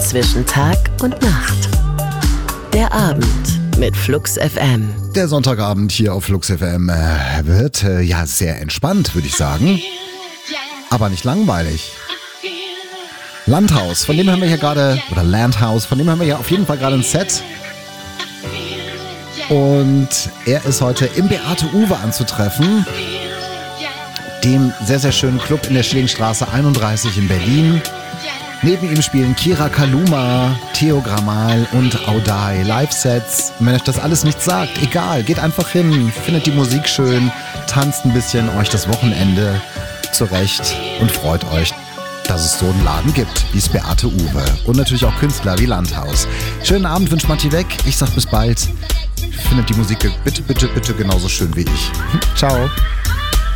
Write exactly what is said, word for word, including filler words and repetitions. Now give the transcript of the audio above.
zwischen Tag und Nacht. Der Abend mit Flux F M. Der Sonntagabend hier auf Flux F M äh, wird äh, ja sehr entspannt, würde ich sagen. Aber nicht langweilig. Landhaus, von dem haben wir hier gerade, oder Landhaus, von dem haben wir ja auf jeden Fall gerade ein Set. Und er ist heute im Beate Uwe anzutreffen, dem sehr, sehr schönen Club in der Schillingstraße einunddreißig in Berlin. Neben ihm spielen Kira Kaluma, Theo Grammal und Audai Live-Sets. Wenn euch das alles nichts sagt, egal, geht einfach hin, findet die Musik schön, tanzt ein bisschen euch das Wochenende zurecht und freut euch, dass es so einen Laden gibt, wie es Beate Uwe. Und natürlich auch Künstler wie Landhaus. Schönen Abend wünscht Matti weg. Ich sag bis bald. Findet die Musik bitte, bitte, bitte genauso schön wie ich. Ciao.